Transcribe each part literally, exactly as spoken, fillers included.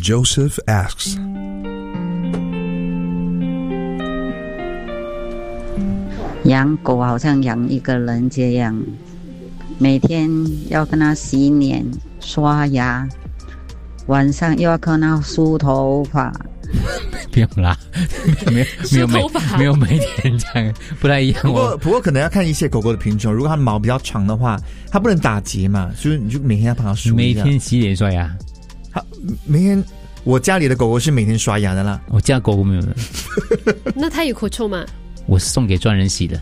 Joseph asks. 养狗好像养一个人这样，每天要跟它洗脸、刷牙，晚上又要跟它梳头发。 不用啦，没有没有每没有每天这样，不太一样。 不过不过可能要看一些狗狗的品种，如果它毛比较长的话，它不能打结嘛，所以你就每天要帮它梳一下。 每天洗脸刷牙。 它每天，我家里的狗狗是每天刷牙的啦。 我家狗狗没有的。 那它有口臭吗？ 我是送给专人洗的。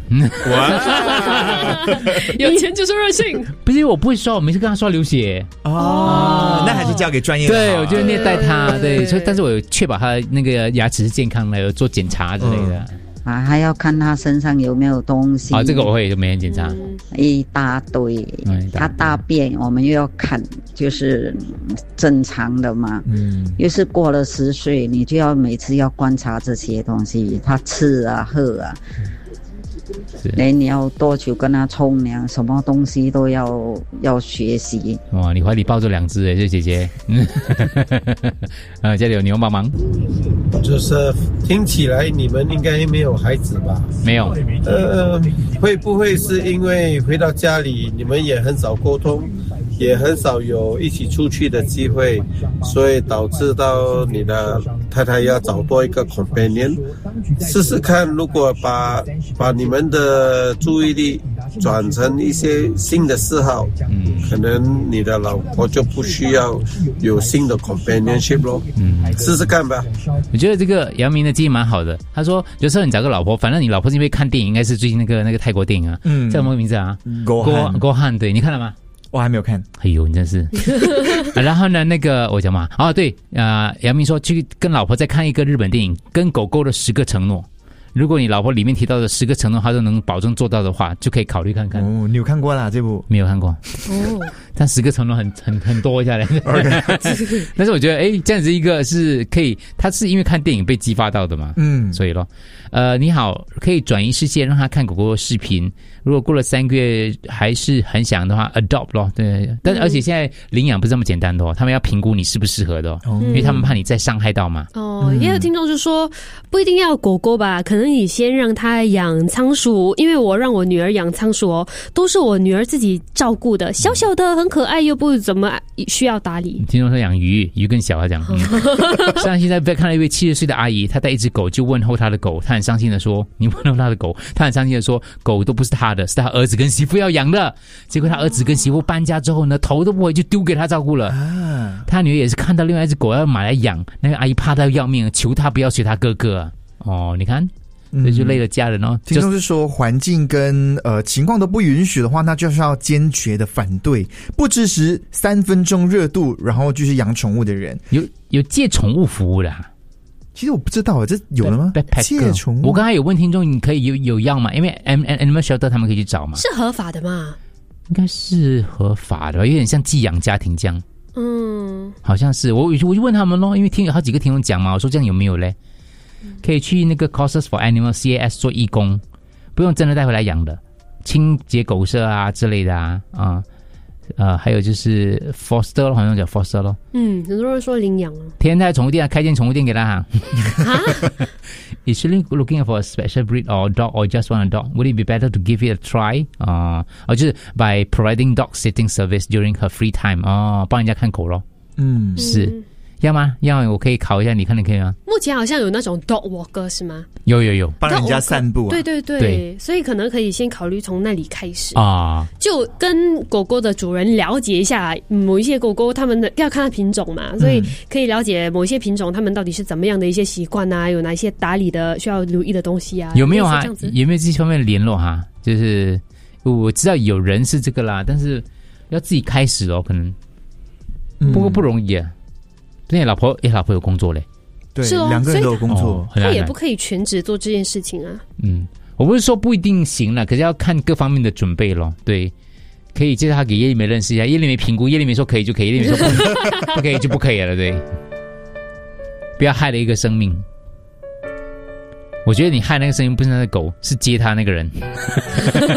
有钱就是任性。 不是，我不会刷，我每次跟他刷流血。 哦，那还是交给专业的。 对，我就虐待他。对，所以但是我有确保他那个牙齿是健康的，有做检查之类的。嗯啊，还要看他身上有没有东西。 啊，这个我会每天检查。 嗯、一大堆，嗯、他大便我们又要看，就是正常的嘛。嗯，又是过了十岁，你就要每次要观察这些东西，他吃啊喝啊。哎，你要多久跟他冲凉，什么东西都要要学习。 哇，你怀里抱着两只哎，这姐姐。啊，家里有牛帮忙。 就是听起来你们应该没有孩子吧？ 没有。 呃，会不会是因为回到家里你们也很少沟通，也很少有一起出去的机会，所以导致到你的太太要找多一个 companion？ 试试看，如果把把你们的注意力转成一些新的嗜好，嗯，可能你的老婆就不需要有新的 companionship 咯。嗯，试试看吧。 我觉得这个杨明的建议蛮好的。他说，有时候你找个老婆，反正你老婆是因为看电影，应该是最近那个那个泰国电影啊，嗯，叫什么名字啊？ 郭汉， 郭汉，对，你看了吗？ 我还没有看。 哎呦，你真是。啊、然后呢，那个我讲嘛，哦对，啊、呃，杨明说去跟老婆再看一个日本电影，跟狗狗的十个承诺。如果你老婆里面提到的十个承诺，她都能保证做到的话，就可以考虑看看。 哦，你有看过啦这部？ 没有看过。哦，但十个承诺很很很多下来。Okay. 但是我觉得，哎，这样子一个是可以，他是因为看电影被激发到的嘛。嗯，所以咯，呃，你好，可以转移视线，让他看狗狗的视频。如果过了三个月还是很想的话 ，adopt 咯，对。但是而且现在领养不是这么简单的哦，他们要评估你适不适合的哦，嗯、因为他们怕你再伤害到嘛。 哦，也有听众就说，不一定要狗狗吧，可能你先让他养仓鼠，因为我让我女儿养仓鼠哦，都是我女儿自己照顾的，小小的很可爱，又不怎么需要打理。 听说他养鱼，鱼更小，他讲。嗯、像现在看到一位七十岁的阿姨，她带一只狗就问候她的狗，她很伤心的说：“你问候她的狗。”她很伤心的说：“狗都不是她的，是她儿子跟媳妇要养的。”结果她儿子跟媳妇搬家之后呢，头都不回就丢给她照顾了。啊，她女儿也是看到另外一只狗要买来养，那个阿姨怕到要命，求她不要学她哥哥啊。哦，你看。这就累了家人哦。 嗯、听众是说，环境跟呃情况都不允许的话，那就是要坚决的反对，不支持三分钟热度，然后就是养宠物的人。 有有借宠物服务的、啊， 其实我不知道，这有了吗？借宠物， 我刚才有问听众，你可以有有要吗？因为 Animal Shelter 他们可以去找嘛， 是合法的吗？ 应该是合法的，有点像寄养家庭这样。嗯，好像是。我我就问他们咯，因为听有好几个听众讲嘛，我说这样有没有嘞？可以去那个 Causes for Animals C A S 做义工，不用真的带回来养的，清洁狗舍啊之类的啊啊呃，还有就是 foster 咯，好像叫 foster 咯。 嗯，很多人说领养啊。 天泰宠物店开间宠物店给他哈。Is really looking for a special breed or dog or just want a dog? Would it be better to give it a try? 啊、uh, ，哦，就是 by providing dog sitting service during her free time 哦，帮人家看狗咯。嗯，是。嗯要吗？要，我可以考一下，你看你可以吗？ 目前好像有那种 dog walker 是吗？ 有有有， 帮人家散步、啊。 对对 对, 对，所以可能可以先考虑从那里开始啊，就跟狗狗的主人了解一下，某一些狗狗他们的要看它品种嘛，所以可以了解某一些品种他们到底是怎么样的一些习惯啊，有哪一些打理的需要留意的东西啊？ 有没有啊？有没有这方面的联络哈？就是我知道有人是这个啦，但是要自己开始哦，可能不过不容易啊。对，老婆，哎，老婆有工作嘞， 对，两、哦、个人都有工作， 他也不可以全职做这件事情啊。 嗯，我不是说不一定行了，可是要看各方面的准备咯。对，可以介绍他给叶丽梅认识一下，叶丽梅评估，叶丽梅说可以就可以，叶丽梅说不, 不可以就不可以了，对，不要害了一个生命。我觉得你害那个声音不是那个狗，是接他那个人。